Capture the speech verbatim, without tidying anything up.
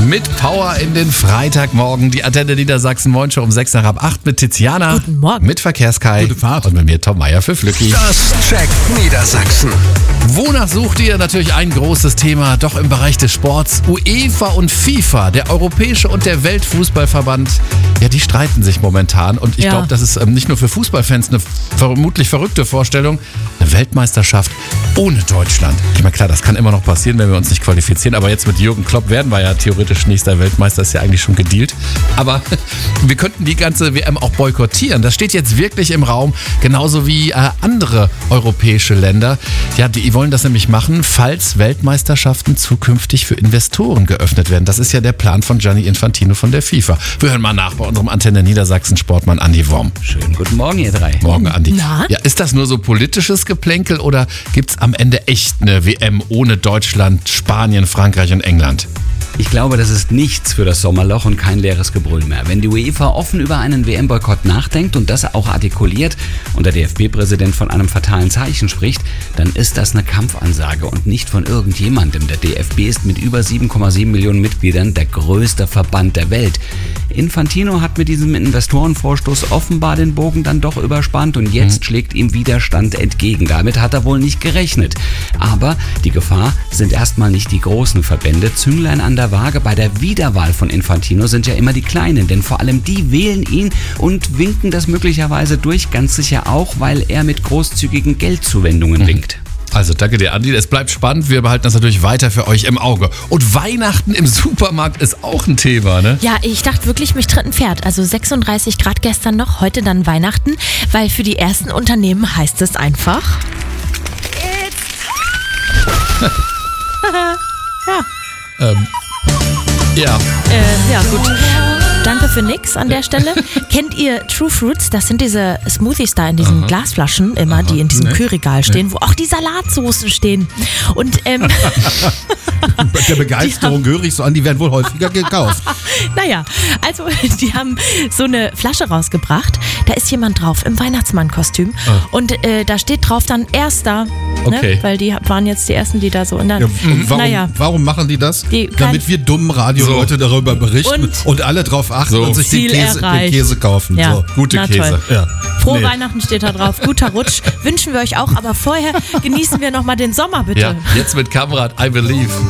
Mit Power in den Freitagmorgen. Die Antenne Niedersachsen Morgen Show um sechs nach ab acht mit Tiziana. Guten Morgen. Mit Verkehrskai. Gute Fahrt. Und mit mir Tom Meier für Flücki. Das checkt Niedersachsen. Wonach sucht ihr? Natürlich ein großes Thema, doch im Bereich des Sports. UEFA und FIFA, der Europäische und der Weltfußballverband, ja, die streiten sich momentan. Und ich Ja. glaube, das ist ähm, nicht nur für Fußballfans eine vermutlich verrückte Vorstellung. Eine Weltmeisterschaft ohne Deutschland. Ich meine, klar, das kann immer noch passieren, wenn wir uns nicht qualifizieren. Aber jetzt mit Jürgen Klopp werden wir ja theoretisch nächster Weltmeister, ist ja eigentlich schon gedealt. Aber wir könnten die ganze W M auch boykottieren. Das steht jetzt wirklich im Raum, genauso wie äh, andere europäische Länder. Ja, die wollen das nämlich machen, falls Weltmeisterschaften zukünftig für Investoren geöffnet werden. Das ist ja der Plan von Gianni Infantino von der FIFA. Wir hören mal nach bei unserem Antenne Niedersachsen Sportmann Andi Worm. Schönen guten Morgen, ihr drei. Morgen, Andi. Na? Ja, ist das nur so politisches Geplänkel oder gibt's am Ende echt eine W M ohne Deutschland, Spanien, Frankreich und England? Ich glaube, das ist nichts für das Sommerloch und kein leeres Gebrüll mehr. Wenn die UEFA offen über einen W M-Boykott nachdenkt und das auch artikuliert und der D F B-Präsident von einem fatalen Zeichen spricht, dann ist das eine Kampfansage und nicht von irgendjemandem. Der D F B ist mit über sieben Komma sieben Millionen Mitgliedern der größte Verband der Welt. Infantino hat mit diesem Investorenvorstoß offenbar den Bogen dann doch überspannt und jetzt mhm. schlägt ihm Widerstand entgegen. Damit hat er wohl nicht gerechnet. Aber die Gefahr sind erstmal nicht die großen Verbände. Zünglein an der Waage bei der Wiederwahl von Infantino sind ja immer die Kleinen, denn vor allem die wählen ihn und winken das möglicherweise durch, ganz sicher auch, weil er mit großzügigen Geldzuwendungen mhm. winkt. Also danke dir, Andi. Es bleibt spannend. Wir behalten das natürlich weiter für euch im Auge. Und Weihnachten im Supermarkt ist auch ein Thema, ne? Ja, ich dachte wirklich, mich tritt ein Pferd. Also sechsunddreißig Grad gestern noch, heute dann Weihnachten. Weil für die ersten Unternehmen heißt es einfach... ja. Ähm, ja. Äh, ja, gut. Danke für nix an der Stelle. Kennt ihr True Fruits? Das sind diese Smoothies da in diesen Aha. Glasflaschen immer, Aha. die in diesem nee. Kühlregal stehen, nee. wo auch die Salatsoßen stehen. Und ähm, mit der Begeisterung höre ich so an, die werden wohl häufiger gekauft. Naja, also die haben so eine Flasche rausgebracht. Da ist jemand drauf im Weihnachtsmann-Kostüm. Ah. Und äh, da steht drauf dann Erster. Okay. Ne? Weil die waren jetzt die Ersten, die da so... Na, ja, und warum, naja. warum machen die das? Die Damit wir dummen Radioleute so. darüber berichten und, und alle drauf achten so. und sich den Käse, den Käse kaufen. Ja. So. Gute Na, Käse. Ja. Frohe nee. Weihnachten steht da drauf. Guter Rutsch. Wünschen wir euch auch. Aber vorher genießen wir nochmal den Sommer, bitte. Ja, jetzt mit Kamerad I Believe.